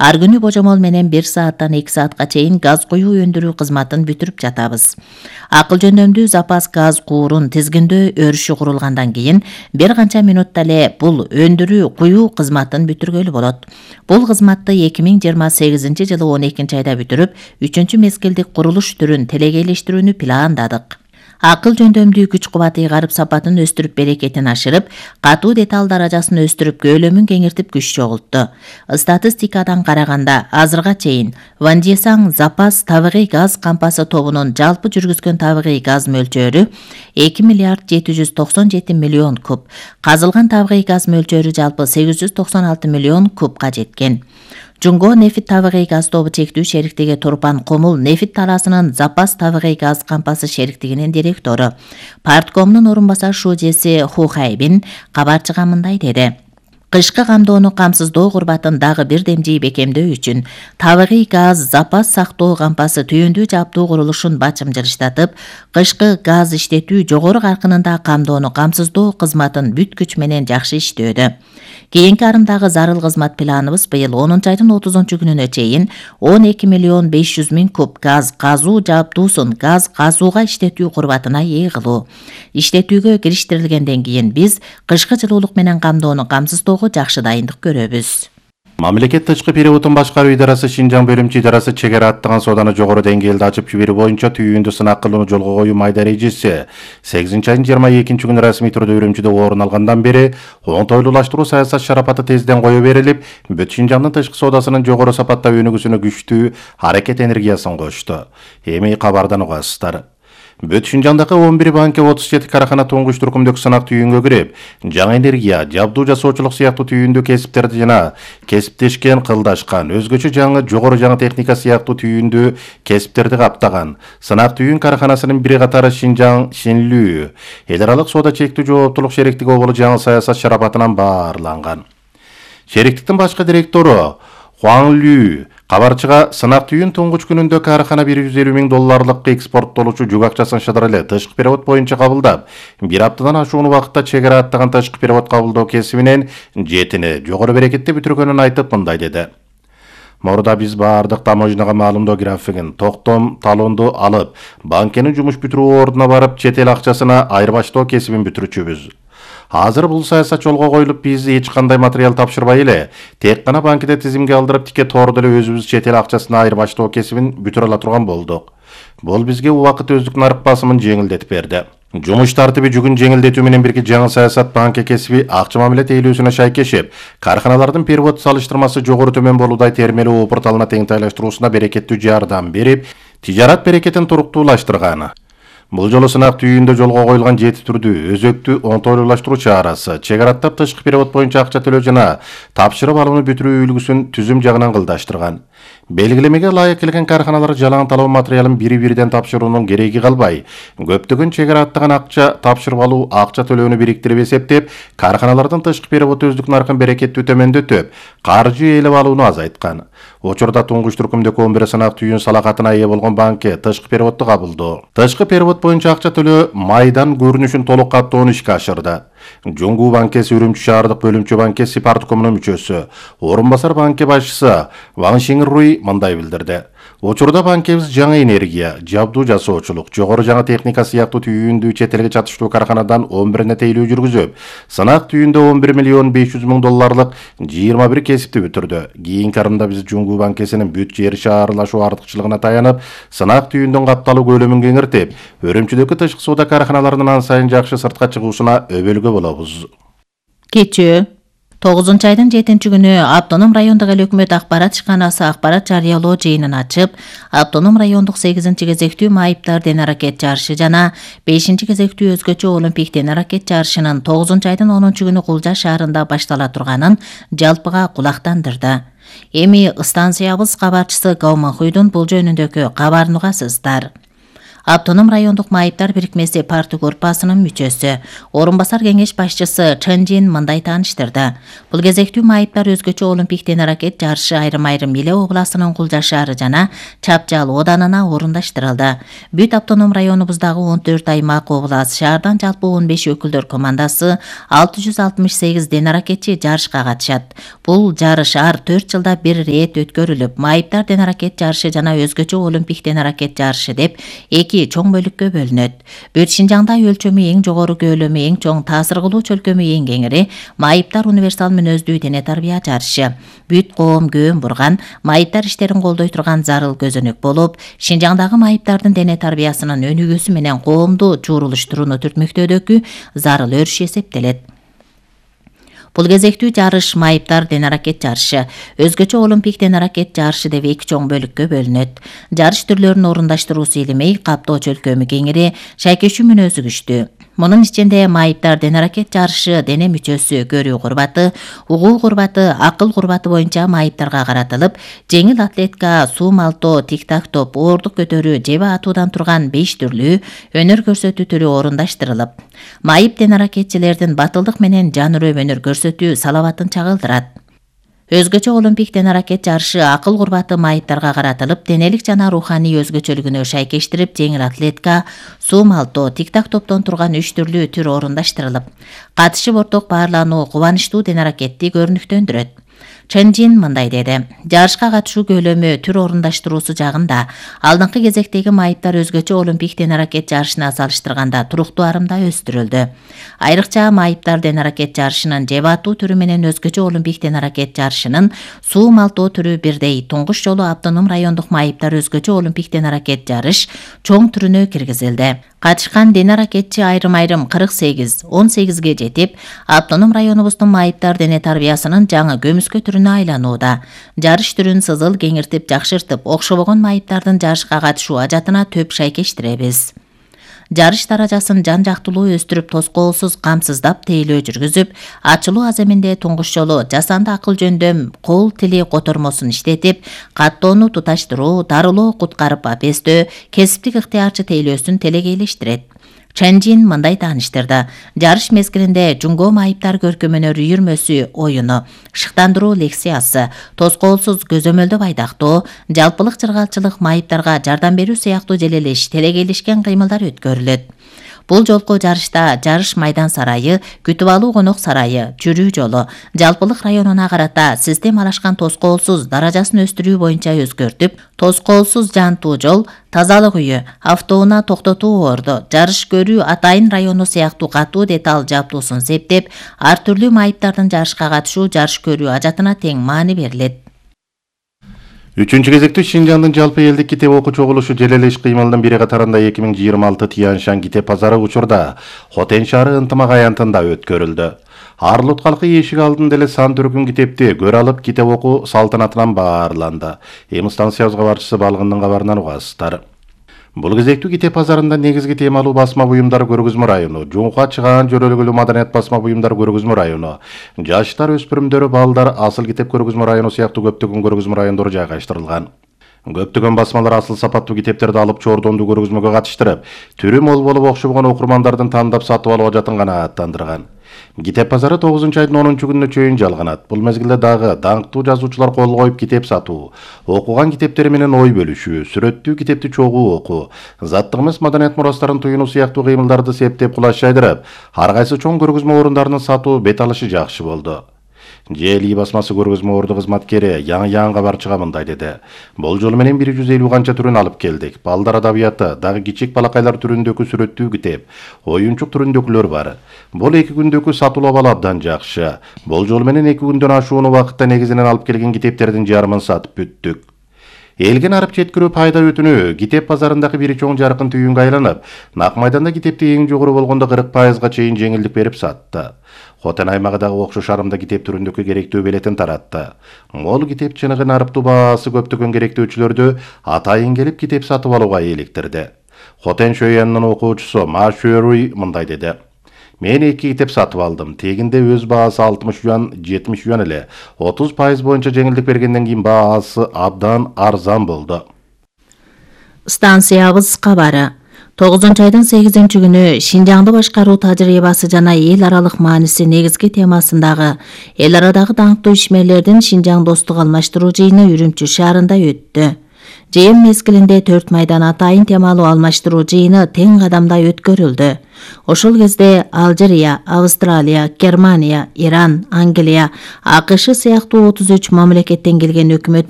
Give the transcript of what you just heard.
Ар күнү божомол менен 1 сааттан 2 саатка чейин газ куюу өндүрүү кызматын бүтүрүп жатабыз. Акыл жөндөмдүү запас газ куурун тизгиндөө өрүшү курулгандан кийин бир канча минутта эле бул өндүрүү куюу кызматын бүтүргөлү болот. Бул кызматты 2028 жылы 12 айда бүтүрүп, 3-мезгилдик курулуш түрүн телегейлештирүүнү пландадык. Акыл жөндөмдүү күч кубаты карып сапатын өстүрүп, берекетин ашырып, катуу деталь даражасын өстүрүп, көөлөмүн кеңиртип, күч чогултту. Статистикадан караганда азырга чейин Вандесаң запас табигый газ кампасы тобунун жалпы жүргүзгөн табигый газ мөлчөрү 2 миллиард 797 миллион куб, казылган табигый газ мөлчөрү жалпы 896 миллион кубка жеткен. Жунго нефит табигый газ тобу чектүү шериктиги Турпан Комул нефит талаасынын запас табигый газ кампасы шериктигинин директору Парткомдун орун басар шужеси Ху Хайбин кабарчыга мындай деди. Кышкы камдоону камсыздоо курбатын дагы бир демжий бекемдөө үчүн табигый газ запас сактоо кампасы түйүндүү жаптуу курулушун бачымжырыштатып, кышкы газ иштетүү жогору каркынында камдоону камсыздоо кызматын бүт күч менен жакшы иштөөдө. Кийинки арымдагы зарыл кызмат планыбыз быйыл 10 айдын 30-күнүнө чейин 12 миллион 500 миң куб газ казуу жаптуусун газ казууга иштетүү курбатына ээ кылуу. Иштетүүгө кириштирилгенден кийин биз кышкы жылуулук менен камдоону камсыздоого жакшы дайындык көрөбүз. Мамлекет тышкы переводун башкаруу идарасы Шинжаң бөлүмчү идарасы чегара аттаган сооданы жогору деңгээлде ачып жиберүү боюнча түйүндү сынак кылууну жолго коюу майда эрежеси 8 айдын 22-күнү расмий түрдө Үрүмчүдө орун алгандан бери оңтойлуулаштыруу саясат шарапаты тезден кое берилип, бүт Шинжаңдын тышкы соодасынын жогору сапатта өнүгүүсүнө күчтүү аракет энергиясын кошту. Эми кабардан угасыздар. Бүт Шинжаңдагы 11 банка 37 карахана туңгуч туркумдук сынак түйүнгө кирип, жаңы энергия, жабдуу жасоочулук сыяктуу түйүндүү кесиптерди жана кесиптешкен, кылдашкан, өзгөчө жогору жаңы техника сыяктуу түйүндүү кесиптерди каптаган сынак түйүн караханасынын бир катары Шинжаң Шинлүү эл аралык соода чектүү жооптулук шериктиги болуу жаңы саясат шарапатынан баарланган. Шериктиктин башкы директору Хуан Лю кабарчыга сынак түйүн туңгуч күнүндө карахана 150 миң долларлык экспорттолуучу жүк акчасын шыдыр эле тышкы перевод боюнча кабылдап, бир аптадан ашуун убакытта чегара аттаган тышкы перевод кабылдоо кесибинен жетини жогору берекетти бүтүргөнүн айтып мындай деди. Мурда биз баардык таможняга маалымдоо графигин, токтом талонду алып, банкенин жумуш бүтүрүү ордуна барып, чет эл акчасына айырбаштоо кесибин бүтүрүчүбүз. Азыр бул саясат жолго коюлуп, биз эч кандай материал тапшырбай эле, тек гана банкте тизимге алдырып, тике тоордо эле өзүбүз чет эл акчасына айырбаштоо кесибин бүтүрө ала турган болдук. Бул бизге убакыт өздүк нарык басымын жеңилдетип берди. Жумуш тартиби жүгүн жеңилдетүү менен бирге жаңы саясат банка кесиби акча мамиле тейлөөсүнө шайкешип, карханалардын перевод салыштырмасы жогору төмөн болуудай термелүү порталына теңтайлаштыруусуна берекеттүү жардам берип, тижарат берекетин туруктуулаштырган. Бул жолу сынак түйүндө жолго коюлган 7 түрдүү өзөктүү оңтойлуулаштыруу чарасы, чегараттап тышкы перевод боюнча акча төлөө жана тапшырып алууну бүтүрүү үлгүсүн түзүм жагынан кылдаштырган. Белгилемеге ылайык келген карханалар жалаң талоо материалын бири-бириден тапшыруунун кереги калбай, көптөгөн чегара аттаган акча тапшырып алуу акча төлөөнү бириктирип эсептеп, карханалардын тышкы перевод өздүк наркын берекеттүү төмөндөтүп, каржы ээлеп алууну азайткан. Учурда туңгуч түркүмдүк 11 сынак түйүн салакатына ээ болгон банке тышкы переводду кабылдоо, тышкы перевод боюнча акча төлөө майдан көрүнүшүн толук каттоону ишке ашырды. Жуңгуу банкеси Үрүмчү шаардык бөлүмчө банкеси Парткомунун мүчөсү, орун басар банке башчысы Ван Шинруй мындай билдирди. Учурда банкебиз жаңы энергия, жабдуу жасоочулук, жогору жаңы техника сыяктуу түйүндүү чет элге чатыштуу карханадан 11 тейлөө жүргүзүп, сынак түйүндө 11 миллион 500 миң долларлык 21 кесипти бүтүрдү. Кийинки арымда биз Жуңгуу банкесинин бүт жер шаарлашуу артыкчылыгына таянып, сынак түйүндүн капталуу көлөмүн кеңиртип, Үрүмчүдөгү тышкы соода карханаларынын ан сайын жакшы сыртка чыгуусуна өбөлгө болобуз. Кечээ 9 айдын 7-күнү Автоном райондук эл өкмөт акпарат ишканасы акпарат жарыялоо жыйынын ачып, Автоном райондук 8-кезектүү майыптар ден аракет жарышы жана 5-кезектүү өзгөчө олимпик ден аракет жарышынын 9 айдын 10-күнү Кулжа шаарында баштала турганын жалпыга кулактандырды. Эми станциябыз кабарчысы Гаумахуйдун бул жөнүндөгү кабарын угасыздар. Автоном райондук майыптар бирикмеси парты корпусунун мүчөсү, орун басар кеңеш башчысы Чен Жин мындай тааныштырды. Бул кезектүү майыптар өзгөчө олимпик тенаракет жарышы айрым-айрым Иле областынын Кулжа шаары жана Чапчал оданына орундаштырылды. Бүт автоном районубуздагы 14 аймак област шаардан жалпы 15 өкүлдөр командасы 668 тенаракетчи жарышка катышат. Бул жарыш ар 4 жылда бир рет өткөрүлүп, майыптар тенаракет жарышы жана өзгөчө олимпик тенаракет жарышы деп эки чоң бөлүккө бөлүнөт. Бир Шинжаңда өлчөмү эң жогору, көлөмү эң чоң, таасир кылуу чөлкөмү эң кеңири майыптар универсал мүнөздүү дене тарбия жарышы. Бүт коом көөн бурган, майыптар иштерин колдой турган зарыл көзөнөк болуп, Шинжаңдагы майыптардын дене тарбиясынын өнүгүүсү менен коомду чурулуштурууну түртмөктөөдөгү зарыл өрүш эсептелет. Бул кезектүү жарыш майыптар тенаракет жарышы, өзгөчө олимпик тенаракет жарышы деп эки чоң бөлүккө бөлүнөт. Жарыш түрлөрүн орундаштыруусу илимей, каптоо чөлкөмү кеңири, шайкешүү мүнөзү күчтүү. Мунун ичинде майыптар тенаракет жарышы дене мүчөсү, көрүү курбаты, угуу курбаты, акыл курбаты боюнча майыптарга каратылып, жеңил атлетика, суу малтоо, тик-так топ, оордук көтөрүү, жебе атуудан турган 5 түрлүү өнөр көрсөтүү түрү орундаштырылып, майып тенаракетчилердин батылдык менен жан үрөп өнөр көрсөтүү салабатын чагылдырат. Өзгөчө олимпик тенаракет жарышы акыл курбаты майыптарга каратылып, денелик жана руханий өзгөчөлүгүнө шайкештирип, жеңил атлетика, суу малтоо, тик-так топтон турган 3 түрлүү түр орундаштырылып, катышып орток баарлануу кубанычтуу тенаракетти көрүнүктөндүрөт. Чен Жин мындай деди: жарышка катышуу көлөмү, түр орундаштыруусу жагында алдыңкы кезектеги майыптар өзгөчө олимпик тенаракет жарышына салыштырганда туруктуу арымда өстүрүлдү. Айрыкча майыптар тенаракет жарышынын жебе атуу түрү менен өзгөчө олимпик тенаракет жарышынын суу малтоо түрү бирдей. Туңгуш жолу автоном райондук майыптар өзгөчө олимпик тенаракет жарыш чоң түрүнө киргизилди. Катышкан тенаракетчи айрым-айрым 48, 18ге жетип, автоном районубуздун майыптар дене тарбиясынын жаңы көмүскө түрүнө айланууда. Жарыш түрүн сызыл кеңиртип, жакшыртып, окшобогон майыптардын жарышка катышуу ажатына төп шайкештиребиз. Жарыш даражасын жан-жактылуу өстүрүп, тоскоолсуз, камсыздап тейлөө жүргүзүп, ачылуу аземинде туңгуш жолу жасанды акыл жөндөм кол тили котормосун иштетип, каттоону туташтыруу, дарылоо, куткарып апестөө, кесиптик ыктыярчы тейлөөсүн телегейлештирет. Чен Жин мындай тааныштырды: жарыш мезгилинде жуңго майыптар көркөмөнөр үйүрмөсү оюну, шыктандыруу лекциясы, тоскоолсуз көзөмөлдө байдактоо, жалпылык жыргалчылык, майыптарга жардам берүү сыяктуу желелеш, телегейлешкен кыймылдар өткөрүлөт. Бул жолку жарышта жарыш майдан сарайы, күтүп алуу конок сарайы, жүрүү жолу, жалпылык районуна карата системалашкан тоскоолсуз даражасын өстүрүү боюнча өзгөртүп, тоскоолсуз жантуу жол, тазалык үйү, автоунаа токтотуу орду, жарыш көрүү атайын району сыяктуу катуу деталь жабдуусун септеп, ар түрлүү майыптардын жарышка катышуу, жарыш көрүү ажатына тең маани берилет. 3-чү кезекте Шинжаңдын жалпы элдик китеп окуу чогулушу желелеш кыймылынын бири катарында 2026 Тияншан китеп базары учурда Хотен шаары ынтымак аянтында өткөрүлдү. Арлут калкы эшик алдында эле сан түркүн китепти көрө алып, китеп окуу салтанатынан баарланды. Эми станциябызга барчысы балгындын кабарынан угасыздар. Бул кезектүү китеп базарында негизги темалуу басма буюмдар көргөзмө району, жуңка чыгаан жөрөлгүлүү маданият басма буюмдар көргөзмө району, жаштар, өспүрүмдөр, балдар, асыл китеп көргөзмө району сыяктуу көптөгөн көргөзмө райондору жайгаштырылган. Көптөгөн басмалар асыл сапаттуу китептерди алып чордондуу көргөзмөгө катыштырып, түрү мол болуп окшобогон окурмандардын тандап сатып алуу ажатын канааттандырган. Китеп базары 9-айдын 10 күнүнө чейин жалганат. Бул мезгилде дагы даңктуу жазуучулар кол коюп китеп сатуу, окуган китептери менен ой бөлүшүү, сүрөттүү китепти чогуу окуу, заттык эмес маданият мурастарын туюнуу сыяктуу кыймылдарды септеп кулаш жайдырып, ар кайсы чоң көргөзмө орундарынын сатуу бет алышы жакшы болду. ЖЛИ басмасы көргөзмө орду кызматкери Яң кабарчыга мындай деди: бул жол менен 150 канча түрүн алып келдик. Балдар адабияты, дагы кичик балакайлар түрүндөгү сүрөттүү китеп, оюнчук түрүндөгүлөр бар. Бул 2 күндөгү сатуулап алуу абдан жакшы. Бул жол менен 2 күндөн ашуун убакытта негизинен алып келген китептердин жарымын сатып бүттүк. Элген арып жеткирүү пайда өтүнүү китеп базарындагы бир чоң жаркын түйүнгө айланып, Нак майданда китепти эң жогору болгондо 40%га чейин жеңилдик берип сатты. Хотен аймагындагы окшош арымда китеп түрүндөгү керектүү билетин таратты. Мол китеп чыныгын арыптуу баасы көптөгөн керектөөчүлөрдү атайын келип китеп сатып алууга eelиктирди. Хотен Шөйянын окуучусу Ма Шөруй мындай деди: мен 2 китеп сатып алдым. Тегинде өз баасы 60 юан, 70 юан эле. 30% боюнча жеңилдик бергенден кийин баасы абдан арзан болду. Станциябыз кабары. 9 айдын 8-күнү Шинжаңды башкаруу тажрыйбасы жана эл аралык мааниси негизги темасындагы эл арадагы даңктуу ишмерлердин Шинжаң достук алмаштыруу жыйыны Үрүмчү шаарында өттү. Жыйын мезгилинде 4 майдан атайын темалуу алмаштыруу жыйыны тең кадамда өткөрүлдү. Ошол кезде Алжирия, Австралия, Германия, Иран, Англия, АКШ сыяктуу 33 мамлекеттен келген өкмөт